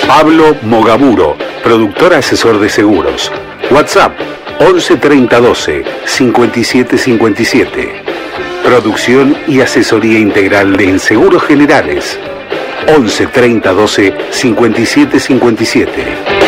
Pablo Mogamuro, productor asesor de seguros. WhatsApp 11 30 12 57 57. Producción y asesoría integral en seguros generales. 11 30 12 57 57.